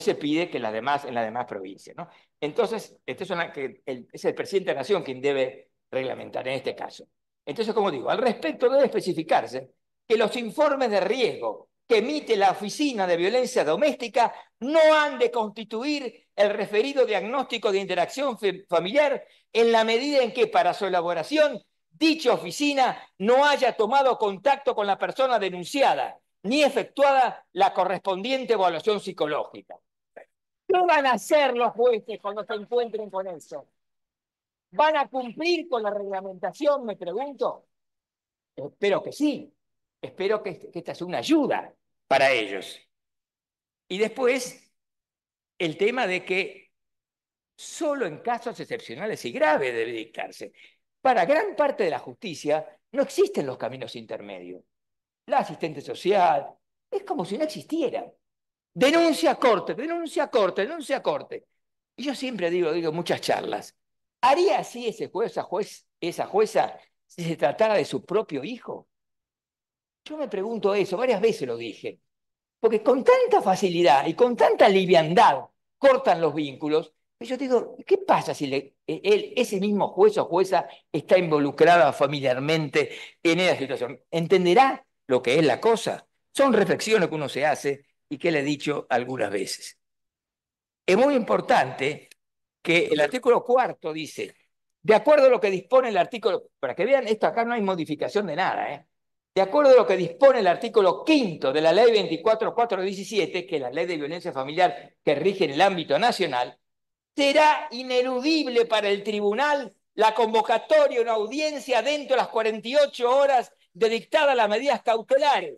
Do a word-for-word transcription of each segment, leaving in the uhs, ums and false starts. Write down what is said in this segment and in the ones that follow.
se pide que las demás, en las demás provincias, ¿no? Entonces, este es, una, que el, es el presidente de la Nación quien debe reglamentar en este caso. Entonces, como digo, al respecto debe especificarse que los informes de riesgo que emite la Oficina de Violencia Doméstica no han de constituir el referido diagnóstico de interacción familiar en la medida en que para su elaboración dicha oficina no haya tomado contacto con la persona denunciada ni efectuada la correspondiente evaluación psicológica. ¿Qué van a hacer los jueces cuando se encuentren con eso? ¿Van a cumplir con la reglamentación, me pregunto? Espero que sí. Espero que, que esta sea una ayuda para ellos. Y después, el tema de que solo en casos excepcionales y graves debe dictarse. Para gran parte de la justicia no existen los caminos intermedios. La asistente social es como si no existiera. Denuncia a corte, denuncia a corte, denuncia a corte. Y yo siempre digo, digo muchas charlas, ¿haría así ese juez, esa, juez, esa jueza si se tratara de su propio hijo? Yo me pregunto eso, varias veces lo dije, porque con tanta facilidad y con tanta liviandad cortan los vínculos, y yo digo, ¿qué pasa si le, él, ese mismo juez o jueza está involucrada familiarmente en esa situación? ¿Entenderá lo que es la cosa? Son reflexiones que uno se hace y que le he dicho algunas veces. Es muy importante que el artículo cuarto dice, de acuerdo a lo que dispone el artículo, para que vean, esto acá no hay modificación de nada, ¿eh? De acuerdo a lo que dispone el artículo quinto de la ley veinticuatro mil cuatrocientos diecisiete, que es la ley de violencia familiar que rige en el ámbito nacional, será ineludible para el tribunal la convocatoria a una audiencia dentro de las cuarenta y ocho horas de dictadas las medidas cautelares,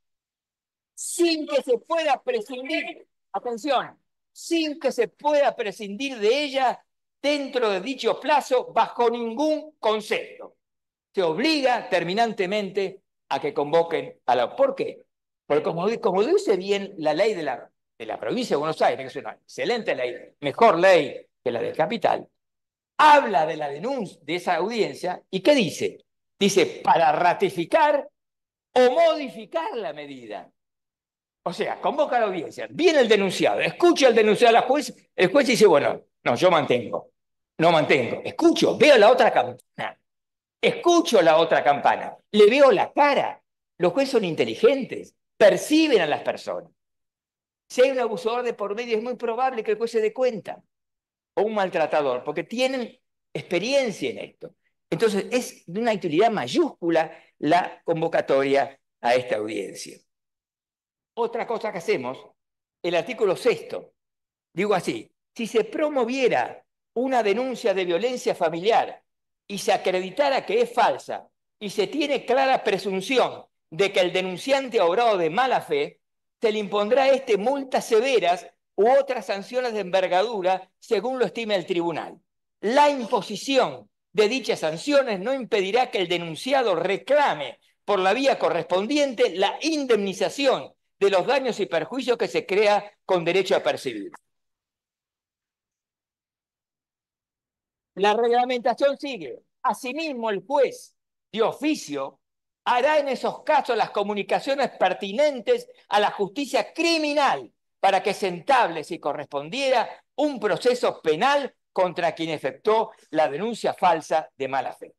sin que se pueda prescindir, atención, sin que se pueda prescindir de ella dentro de dicho plazo bajo ningún concepto. Se obliga terminantemente a que convoquen a la... ¿Por qué? Porque como, como dice bien la ley de la, de la provincia de Buenos Aires, que es una excelente ley, mejor ley que la del capital, habla de la denuncia de esa audiencia y ¿qué dice? Dice, para ratificar o modificar la medida. O sea, convoca a la audiencia, viene el denunciado, escucha al denunciado a la juez, el juez dice, bueno, no, yo mantengo, no mantengo, escucho, veo la otra campana, escucho la otra campana, le veo la cara. Los jueces son inteligentes, perciben a las personas. Si hay un abusador de por medio, es muy probable que el juez se dé cuenta, o un maltratador, porque tienen experiencia en esto. Entonces, es de una utilidad mayúscula la convocatoria a esta audiencia. Otra cosa que hacemos, el artículo sexto, digo así, si se promoviera una denuncia de violencia familiar y se acreditara que es falsa y se tiene clara presunción de que el denunciante ha obrado de mala fe, se le impondrá a este multas severas u otras sanciones de envergadura según lo estime el tribunal. La imposición de dichas sanciones no impedirá que el denunciado reclame por la vía correspondiente la indemnización de los daños y perjuicios que se crea con derecho a percibir. La reglamentación sigue. Asimismo, el juez de oficio hará en esos casos las comunicaciones pertinentes a la justicia criminal para que se entable, si correspondiera, un proceso penal contra quien efectuó la denuncia falsa de mala fe.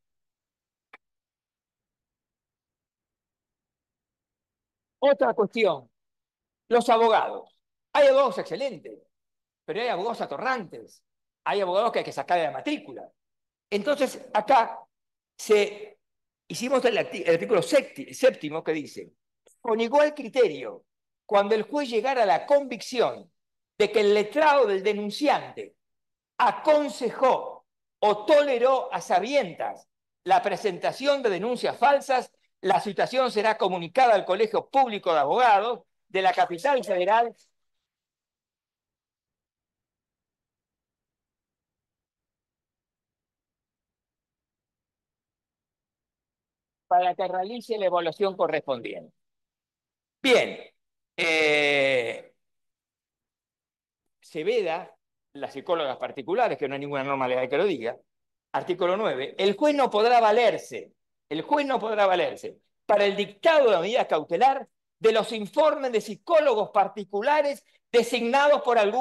Otra cuestión, los abogados. Hay abogados excelentes, pero hay abogados atorrantes. Hay abogados que hay que sacar de la matrícula. Entonces, acá se, hicimos el, el artículo séptimo que dice, con igual criterio, cuando el juez llegara a la convicción de que el letrado del denunciante aconsejó o toleró a sabiendas la presentación de denuncias falsas, la situación será comunicada al Colegio Público de Abogados de la Capital Federal para que realice la evaluación correspondiente. Bien, eh, se veda las psicólogas particulares, que no hay ninguna norma legal que lo diga. Artículo nueve, el juez no podrá valerse, el juez no podrá valerse para el dictado de la medida cautelar de los informes de psicólogos particulares designados por algún